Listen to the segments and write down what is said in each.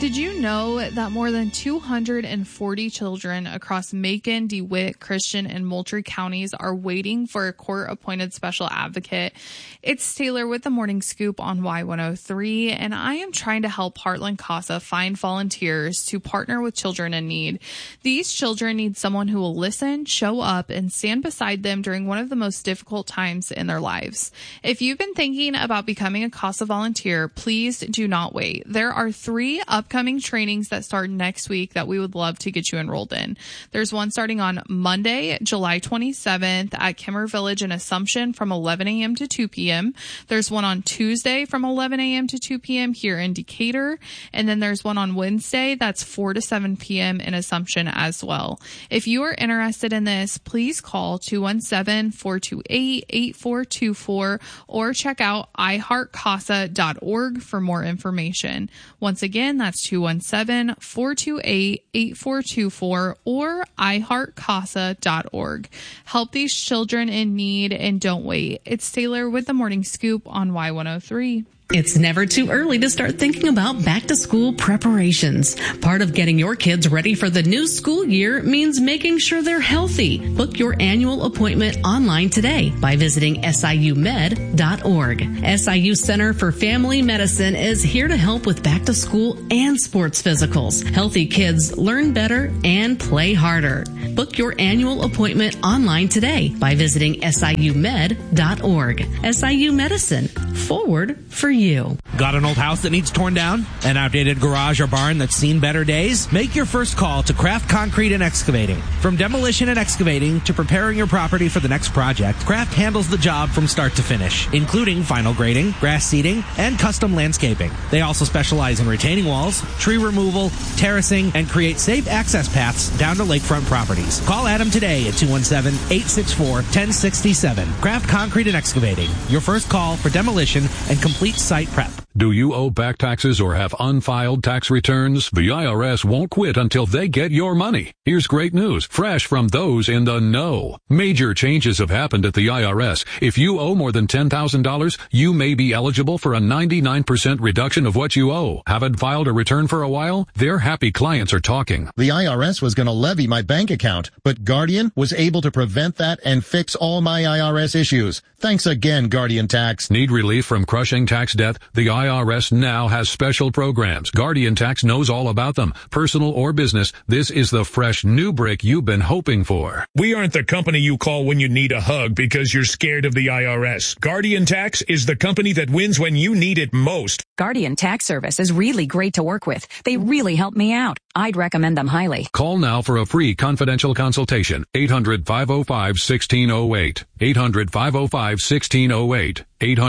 Did you know that more than 240 children across Macon, DeWitt, Christian, and Moultrie counties are waiting for a court-appointed special advocate? It's Taylor with the Morning Scoop on Y103, and I am trying to help Heartland CASA find volunteers to partner with children in need. These children need someone who will listen, show up, and stand beside them during one of the most difficult times in their lives. If you've been thinking about becoming a CASA volunteer, please do not wait. There are 3 upcoming trainings that start next week that we would love to get you enrolled in. There's one starting on Monday, July 27th at Kimmer Village in Assumption from 11 a.m. to 2 p.m. There's one on Tuesday from 11 a.m. to 2 p.m. here in Decatur. And then there's one on Wednesday that's 4 to 7 p.m. in Assumption as well. If you are interested in this, please call 217-428-8424 or check out iHeartCASA.org for more information. Once again, that's 217-428-8424 or iHeartCASA.org. Help these children in need and don't wait. It's Taylor with the Morning Scoop on Y103. It's never too early to start thinking about back-to-school preparations. Part of getting your kids ready for the new school year means making sure they're healthy. Book your annual appointment online today by visiting SIUmed.org. SIU Center for Family Medicine is here to help with back-to-school and sports physicals. Healthy kids learn better and play harder. Book your annual appointment online today by visiting SIUmed.org. SIU Medicine, forward for you. Got an old house that needs torn down? An outdated garage or barn that's seen better days? Make your first call to Craft Concrete and Excavating. From demolition and excavating to preparing your property for the next project, Craft handles the job from start to finish, including final grading, grass seeding, and custom landscaping. They also specialize in retaining walls, tree removal, terracing, and create safe access paths down to lakefront properties. Call Adam today at 217-864-1067. Craft Concrete and Excavating. Your first call for demolition and complete site prep. Do you owe back taxes or have unfiled tax returns? The IRS won't quit until they get your money. Here's great news, fresh from those in the know. Major changes have happened at the IRS. If you owe more than $10,000, you may be eligible for a 99% reduction of what you owe. Haven't filed a return for a while? Their happy clients are talking. The IRS was going to levy my bank account, but Guardian was able to prevent that and fix all my IRS issues. Thanks again, Guardian Tax. Need relief from crushing tax debt? The IRS now has special programs. Guardian Tax knows all about them. Personal or business, this is the fresh new brick you've been hoping for. We aren't the company you call when you need a hug because you're scared of the IRS. Guardian Tax is the company that wins when you need it most. Guardian Tax Service is really great to work with. They really helped me out. I'd recommend them highly. Call now for a free confidential consultation. 800-505-1608. 800-505-1608.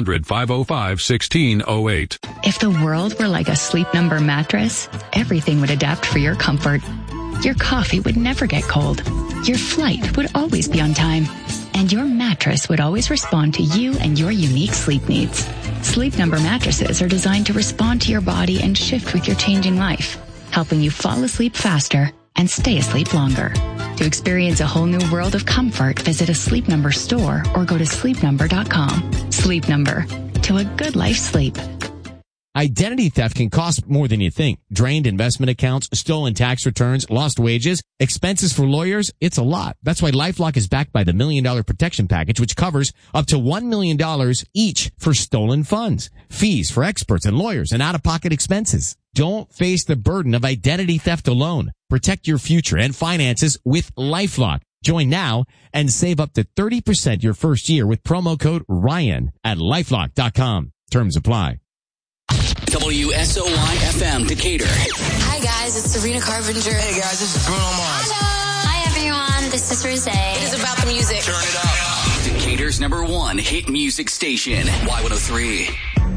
800-505-1608. If the world were like a Sleep Number mattress, everything would adapt for your comfort. Your coffee would never get cold. Your flight would always be on time. And your mattress would always respond to you and your unique sleep needs. Sleep Number mattresses are designed to respond to your body and shift with your changing life, helping you fall asleep faster and stay asleep longer. To experience a whole new world of comfort, visit a Sleep Number store or go to sleepnumber.com. Sleep Number. To a good life sleep. Identity theft can cost more than you think. Drained investment accounts, stolen tax returns, lost wages, expenses for lawyers. It's a lot. That's why LifeLock is backed by the $1 Million Protection Package, which covers up to $1 million each for stolen funds, fees for experts and lawyers, and out-of-pocket expenses. Don't face the burden of identity theft alone. Protect your future and finances with LifeLock. Join now and save up to 30% your first year with promo code Ryan at LifeLock.com. Terms apply. WSOY-FM Decatur. Hi guys, it's Sabrina Carpenter. Hey guys, this is Bruno Mars. Hi everyone, this is Rosé. It is about the music. Turn it up. Decatur's #1 hit music station, Y103.